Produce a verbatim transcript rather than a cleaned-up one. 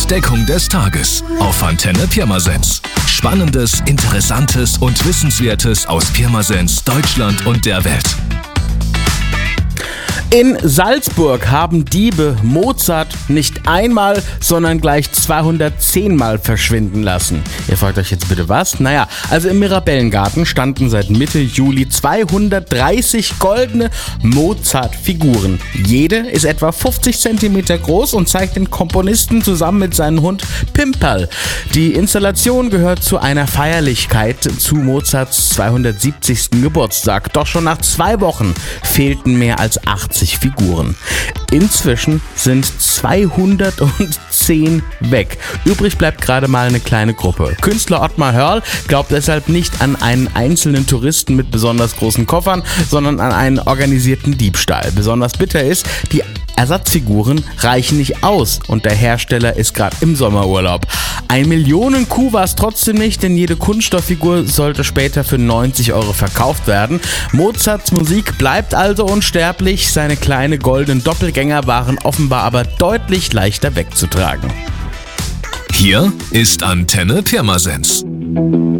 Entdeckung des Tages auf Antenne Pirmasens. Spannendes, Interessantes und Wissenswertes aus Pirmasens, Deutschland und der Welt. In Salzburg haben Diebe Mozart nicht einmal, sondern gleich zweihundertzehn Mal verschwinden lassen. Ihr fragt euch jetzt bitte was? Naja, also im Mirabellengarten standen seit Mitte Juli zweihundertdreißig goldene Mozart-Figuren. Jede ist etwa fünfzig Zentimeter groß und zeigt den Komponisten zusammen mit seinem Hund Pimperl. Die Installation gehört zu einer Feierlichkeit zu Mozarts zweihundertsiebzigsten Geburtstag. Doch schon nach zwei Wochen fehlten mehr als achtzig Figuren. Inzwischen sind zweihundertzehn weg. Übrig bleibt gerade mal eine kleine Gruppe. Künstler Ottmar Hörl glaubt deshalb nicht an einen einzelnen Touristen mit besonders großen Koffern, sondern an einen organisierten Diebstahl. Besonders bitter ist, die Ersatzfiguren reichen nicht aus und der Hersteller ist gerade im Sommerurlaub. Ein Millionen-Coup war es trotzdem nicht, denn jede Kunststofffigur sollte später für neunzig Euro verkauft werden. Mozarts Musik bleibt also unsterblich, seine kleinen goldenen Doppelgänger waren offenbar aber deutlich leichter wegzutragen. Hier ist Antenne Pirmasens.